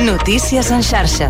Notícies en xarxa.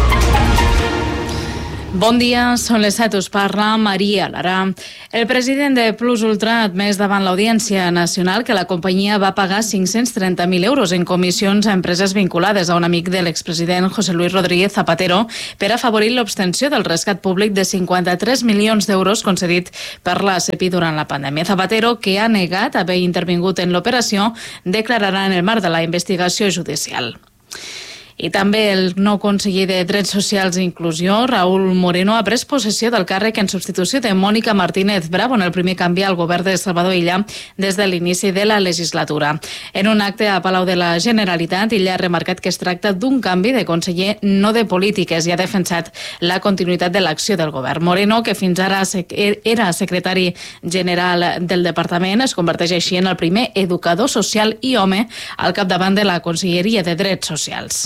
Bon dia, són les 7, us parla Maria Lara. El president de Plus Ultra ha admès davant l'Audiència Nacional que la companyia va pagar 530.000 euros en comissions a empreses vinculades a un amic de l'expresident José Luis Rodríguez Zapatero per afavorir l'obtenció del rescat públic de 53 milions d'euros concedit per la CEPI durant la pandèmia. Zapatero, que ha negat haver intervingut en l'operació, declararà en el marc de la investigació judicial. I també el nou conseller de Drets Socials i Inclusió, Raúl Moreno, ha pres possessió del càrrec en substitució de Mónica Martínez Bravo en el primer canvi al govern de Salvador Illa des de l'inici de la legislatura. En un acte a Palau de la Generalitat, Illa ha remarcat que es tracta d'un canvi de conseller, no de polítiques, i ha defensat la continuïtat de l'acció del govern. Moreno, que fins ara era secretari general del departament, es converteix així en el primer educador social i home al capdavant de la Conselleria de Drets Socials.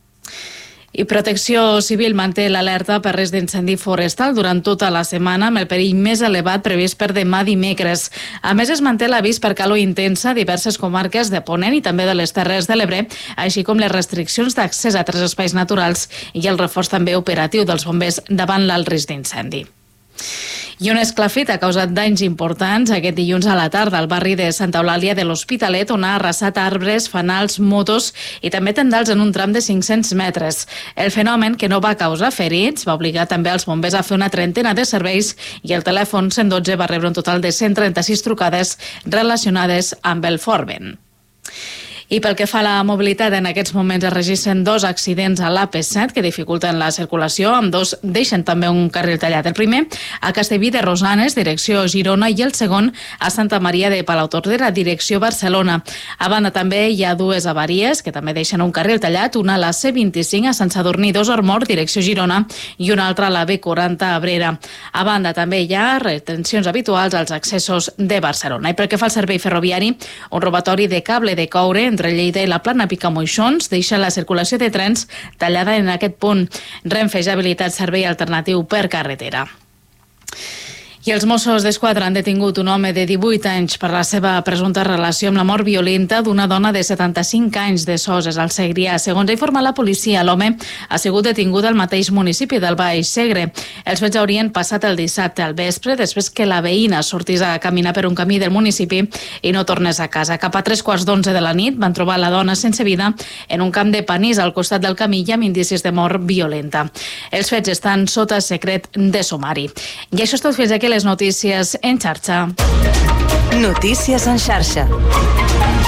I Protecció Civil manté l'alerta per risc d'incendi forestal durant tota la setmana, amb el perill més elevat previst per demà dimecres. A més, es manté l'avís per calor intensa a diverses comarques de Ponent i també de les Terres de l'Ebre, així com les restriccions d'accés a 3 espais naturals i el reforç també operatiu dels bombers davant l'alt risc d'incendi. I un esclafit ha causat danys importants aquest dilluns a la tarda al barri de Santa Eulàlia de l'Hospitalet, on ha arrasat arbres, fanals, motos i també tendals en un tram de 500 metres. El fenomen, que no va causar ferits, va obligar també els bombers a fer una trentena de serveis i el telèfon 112 va rebre un total de 136 trucades relacionades amb el fort vent. I pel que fa a la mobilitat, en aquests moments es registren 2 accidents a l'AP7 que dificulten la circulació, amb 2 deixen també un carril tallat. El primer a Castellví de Rosanes, direcció Girona, i el segon a Santa Maria de Palautordera, direcció Barcelona. A banda també hi ha 2 avaries que també deixen un carril tallat, una a la C25 a Sant Sadurní d'Osormort, direcció Girona, i una altra a la B40 a Abrera. A banda també hi ha retencions habituals als accessos de Barcelona. I pel que fa al servei ferroviari, un robatori de cable de coure entre Lleida i la Plana Picamoixons deixa la circulació de trens tallada en aquest punt. Renfe ja ha habilitat servei alternatiu per carretera. I els Mossos d'Esquadra han detingut un home de 18 anys per la seva presumpta relació amb la mort violenta d'una dona de 75 anys de Soses, al Segrià. Segons ha informat la policia, l'home ha sigut detingut al mateix municipi del Baix Segre. Els fets haurien passat el dissabte al vespre, després que la veïna sortís a caminar per un camí del municipi i no tornés a casa. Cap a 3:15 de la nit van trobar la dona sense vida en un camp de panís al costat del camí i amb indicis de mort violenta. Els fets estan sota secret de sumari. I això és tot, fins aquí les notícies en xarxa. Notícies en xarxa.